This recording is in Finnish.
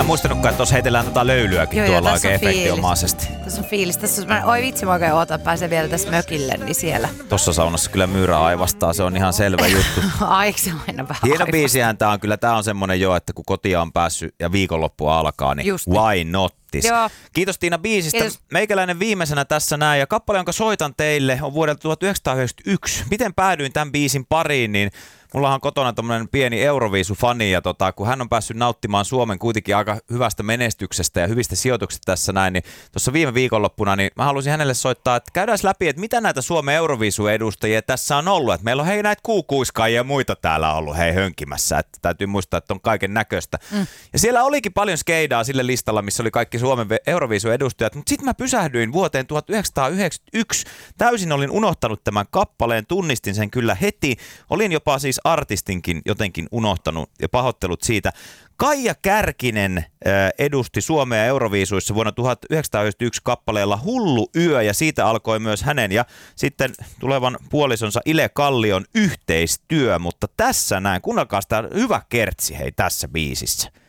en muistanutkaan, että tuossa heitellään löylyäkin tuolla oikein efektiomaisesti. Tässä on fiilis. Oi vitsi, mä oikein ootan, pääsen vielä tässä mökille, niin siellä. Tossa saunassa kyllä myyrä aivastaa, se on ihan selvä juttu. Ai, se on aina vähän hieno biisihän tää on, kyllä tää on semmonen jo, että kun kotia on päässyt ja viikonloppu alkaa, niin just why not? Joo. Kiitos Tiina biisistä. Kiitos. Meikäläinen viimeisenä tässä näin, ja kappale, jonka soitan teille, on vuodelta 1991. Miten päädyin tämän biisin pariin, niin mullahan on kotona tommonen pieni Euroviisu-fani, ja kun hän on päässyt nauttimaan Suomen kuitenkin aika hyvästä menestyksestä ja hyvistä sijoituksista tässä näin, niin tuossa viime viikonloppuna, niin mä halusin hänelle soittaa, että käydään läpi, että mitä näitä Suomen Euroviisu-edustajia tässä on ollut. Että meillä on näitä kuukuiskaajia ja muita täällä ollut hönkimässä, että täytyy muistaa, että on kaiken näköistä. Ja siellä olikin paljon skeidaa sille listalla, missä oli kaikki Suomen Euroviisu-edustajat, mutta sitten mä pysähdyin vuoteen 1991. Täysin olin unohtanut tämän kappaleen, tunnistin sen kyllä heti. Olin jopa siis artistinkin jotenkin unohtanut ja pahoittelut siitä. Kaija Kärkinen edusti Suomea Euroviisuissa vuonna 1991 kappaleella Hullu yö, ja siitä alkoi myös hänen ja sitten tulevan puolisonsa Ile Kallion yhteistyö, mutta tässä näin, kuunnelkaa sitä hyvä kertsi hei tässä biisissä.